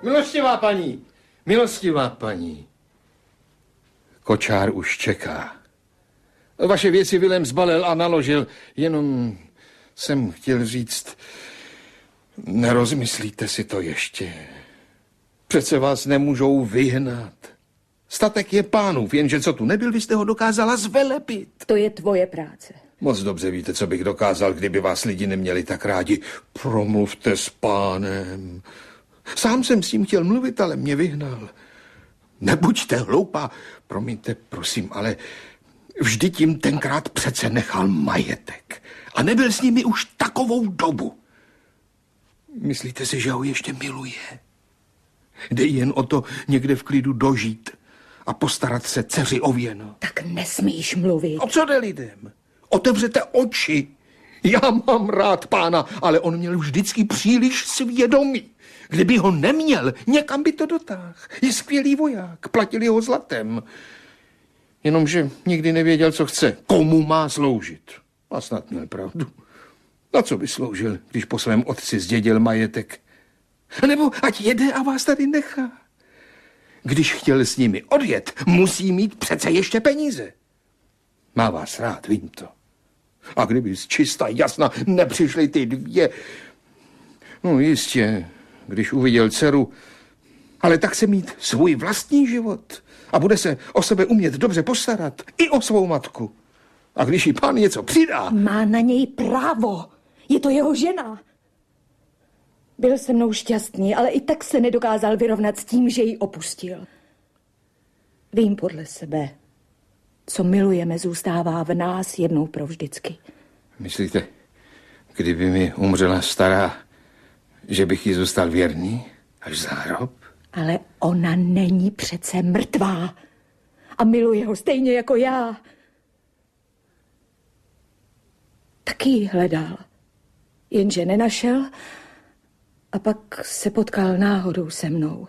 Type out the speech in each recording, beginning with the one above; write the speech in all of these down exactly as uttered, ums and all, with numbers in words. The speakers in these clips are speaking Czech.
Milostivá paní, milostivá paní. Kočár už čeká. Vaše věci Vilém zbalil a naložil, jenom jsem chtěl říct, nerozmyslíte si to ještě. Přece vás nemůžou vyhnat. Statek je pánův, jenže co tu nebyl, vy jste ho dokázala zvelepit. To je tvoje práce. Moc dobře víte, co bych dokázal, kdyby vás lidi neměli tak rádi. Promluvte s pánem. Sám jsem s tím chtěl mluvit, ale mě vyhnal. Nebuďte hloupá, promiňte, prosím, ale vždyť jim tenkrát přece nechal majetek. A nebyl s nimi už takovou dobu. Myslíte si, že ho ještě miluje? Jde jen o to někde v klidu dožít a postarat se dceři o věno. Tak nesmíš mluvit. O co jde lidem? Otevřete oči. Já mám rád pána, ale on měl vždycky příliš svědomí. Kdyby ho neměl, někam by to dotáhl. Je skvělý voják, platili ho zlatem. Jenomže nikdy nevěděl, co chce. Komu má sloužit? A snad měl pravdu. Na co by sloužil, když po svém otci zdědil majetek? Nebo ať jede a vás tady nechá. Když chtěl s nimi odjet, musí mít přece ještě peníze. Má vás rád, vím to. A kdyby z čista jasna nepřišly ty dvě... No jistě, když uviděl dceru, ale tak se mít svůj vlastní život a bude se o sebe umět dobře postarat i o svou matku. A když jí pán něco přidá... Má na něj právo. Je to jeho žena. Byl se mnou šťastný, ale i tak se nedokázal vyrovnat s tím, že ji opustil. Vím podle sebe, co milujeme, zůstává v nás jednou provždycky. Myslíte, kdyby mi umřela stará, že bych jí zůstal věrný až za hrob? Ale ona není přece mrtvá a miluje ho stejně jako já. Taky ji hledal, jenže nenašel a pak se potkal náhodou se mnou.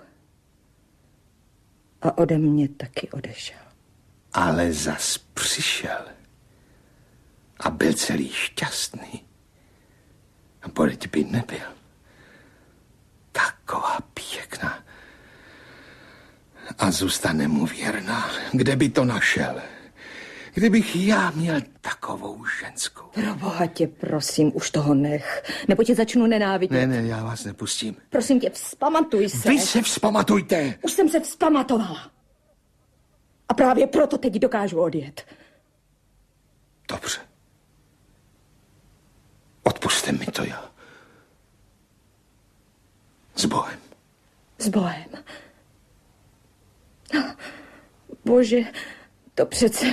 A ode mě taky odešel. Ale zas přišel a byl celý šťastný. A pořád by nebyl. Taková pěkná. A zůstane mu věrná. Kde by to našel? Kdybych já měl takovou ženskou. Proboha tě, prosím, už toho nech. Nebo tě začnu nenávidět. Ne, ne, já vás nepustím. Prosím tě, vzpamatuj se. Vy se vzpamatujte. Už jsem se vzpamatovala. A právě proto teď dokážu odjet. Dobře. Odpusťte mi to, já. S Bohem. S Bohem. Bože, to přece...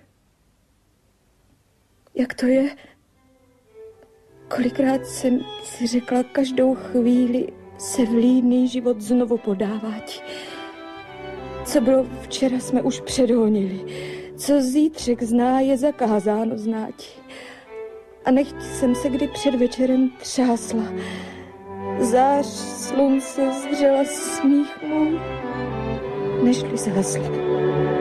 Jak to je? Kolikrát jsem si řekla, každou chvíli se vlídný život znovu podává ti. Co bylo včera, jsme už předhonili. Co zítřek zná, je zakázáno znáti. A nechť jsem se kdy před večerem třásla. Zář slunce zřela smích můj, nežli zhasla.